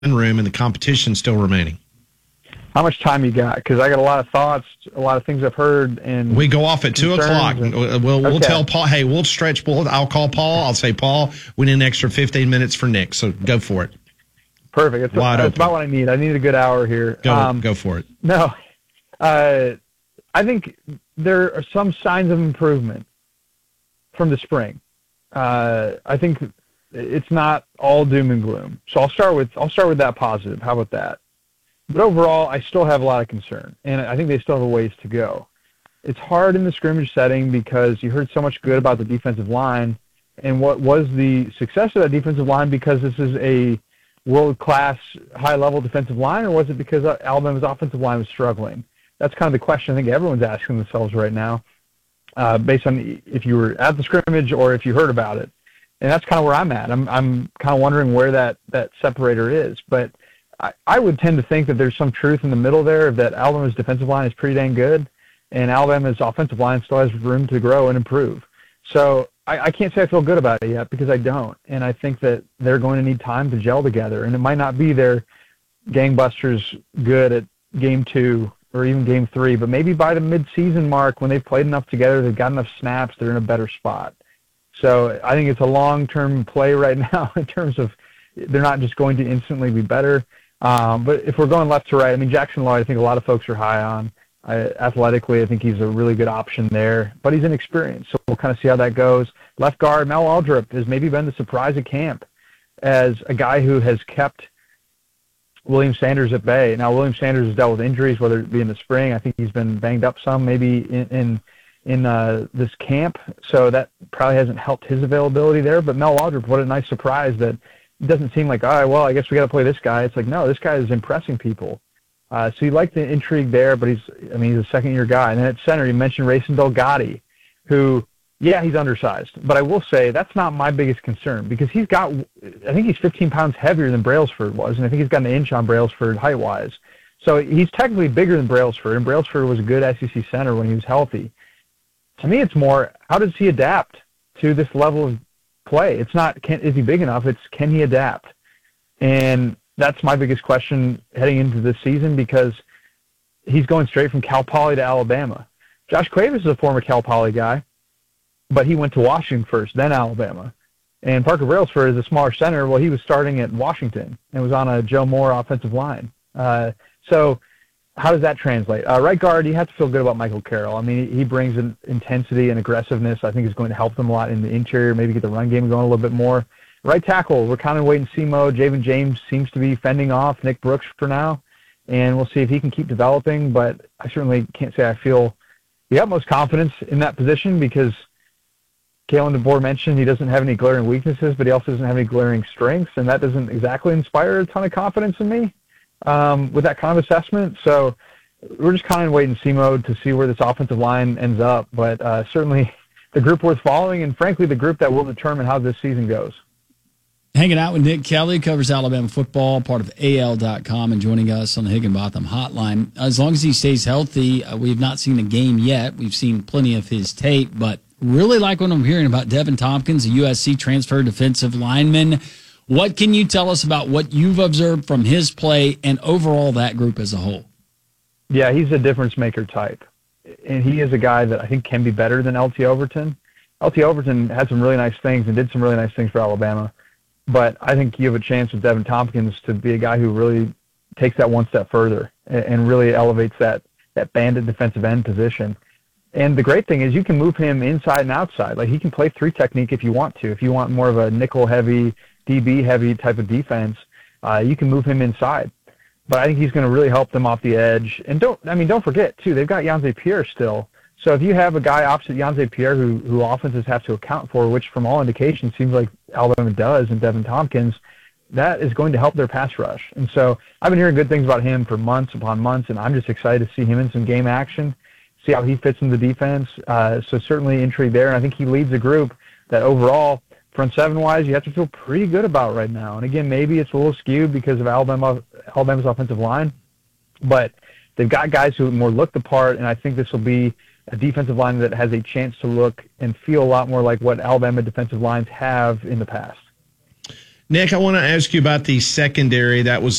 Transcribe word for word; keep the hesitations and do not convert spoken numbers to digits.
room and the competition still remaining. How much time you got? Because I got a lot of thoughts, a lot of things I've heard, and we go off at two o'clock. And, we'll we'll okay. tell Paul. Hey, we'll stretch. We'll, I'll call Paul. I'll say, Paul, we need an extra fifteen minutes for Nick. So go for it. Perfect. It's, Wide that's open. about what I need. I need a good hour here. Go um, go for it. No, uh, I think there are some signs of improvement from the spring. Uh, I think it's not all doom and gloom. So I'll start with I'll start with that positive. How about that? But overall, I still have a lot of concern, and I think they still have a ways to go. It's hard in the scrimmage setting because you heard so much good about the defensive line, and what was the success of that defensive line because this is a world-class, high-level defensive line, or was it because Alabama's offensive line was struggling? That's kind of the question I think everyone's asking themselves right now, uh, based on if you were at the scrimmage or if you heard about it. And that's kind of where I'm at. I'm I'm kind of wondering where that, that separator is, but I, I would tend to think that there's some truth in the middle there, that Alabama's defensive line is pretty dang good, and Alabama's offensive line still has room to grow and improve. So I, I can't say I feel good about it yet because I don't, and I think that they're going to need time to gel together, and it might not be their gangbusters good at game two or even game three, but maybe by the mid-season mark when they've played enough together, they've got enough snaps, they're in a better spot. So I think it's a long-term play right now in terms of they're not just going to instantly be better. Um, but if we're going left to right, I mean, Jackson Lloyd, I think a lot of folks are high on. I, athletically, I think he's a really good option there, but he's inexperienced, so we'll kind of see how that goes. Left guard, Mel Aldrip has maybe been the surprise at camp as a guy who has kept William Sanders at bay. Now, William Sanders has dealt with injuries, whether it be in the spring. I think he's been banged up some maybe in in, in uh, this camp, so that probably hasn't helped his availability there. But Mel Aldrip, what a nice surprise that it doesn't seem like, all right, well, I guess we got to play this guy. It's like, no, this guy is impressing people. Uh, so you like the intrigue there, but he's, I mean, he's a second-year guy. And then at center, you mentioned Rayson Delgatti, who, yeah, he's undersized. But I will say that's not my biggest concern because he's got, I think he's fifteen pounds heavier than Brailsford was, and I think he's got an inch on Brailsford height-wise. So he's technically bigger than Brailsford, and Brailsford was a good S E C center when he was healthy. To me, it's more, how does he adapt to this level of play? It's not, can, is he big enough? It's, can he adapt? And that's my biggest question heading into this season because he's going straight from Cal Poly to Alabama. Josh Cuevas is a former Cal Poly guy, but he went to Washington first, then Alabama. And Parker Brailsford is a smaller center. Well, he was starting at Washington and was on a Joe Moore offensive line. Uh, so how does that translate? Uh, right guard, you have to feel good about Michael Carroll. I mean, he brings an intensity and aggressiveness I think is going to help them a lot in the interior, maybe get the run game going a little bit more. Right tackle, we're kind of wait and see mode. Javen James seems to be fending off Nick Brooks for now, and we'll see if he can keep developing, but I certainly can't say I feel the utmost confidence in that position because Kalen DeBoer mentioned he doesn't have any glaring weaknesses, but he also doesn't have any glaring strengths, and that doesn't exactly inspire a ton of confidence in me um, with that kind of assessment. So we're just kind of in wait and see mode to see where this offensive line ends up, but uh, certainly the group worth following, and frankly the group that will determine how this season goes. Hanging out with Nick Kelly, covers Alabama football, part of A L dot com, and joining us on the Higginbotham hotline. As long as he stays healthy, uh, we have not seen a game yet. We've seen plenty of his tape, but really like what I'm hearing about Devin Tompkins, a U S C transfer defensive lineman. What can you tell us about what you've observed from his play and overall that group as a whole? Yeah, he's a difference-maker type, and he is a guy that I think can be better than L T Overton. L T Overton had some really nice things and did some really nice things for Alabama. But I think you have a chance with Devin Tompkins to be a guy who really takes that one step further and really elevates that, that banded defensive end position. And the great thing is you can move him inside and outside. Like he can play three technique if you want to. If you want more of a nickel-heavy, D B-heavy type of defense, uh, you can move him inside. But I think he's going to really help them off the edge. And don't, I mean, don't forget, too, they've got Yonze Pierre still. So if you have a guy opposite Yonze Pierre who, who offenses have to account for, which from all indications seems like Alabama does, and Devin Tompkins, that is going to help their pass rush. And so I've been hearing good things about him for months upon months, and I'm just excited to see him in some game action, see how he fits in the defense. Uh, so certainly intrigue there, and I think he leads a group that overall, front seven-wise, you have to feel pretty good about right now. And again, maybe it's a little skewed because of Alabama, Alabama's offensive line, but they've got guys who more look the part, and I think this will be a defensive line that has a chance to look and feel a lot more like what Alabama defensive lines have in the past. Nick, I want to ask you about the secondary. That was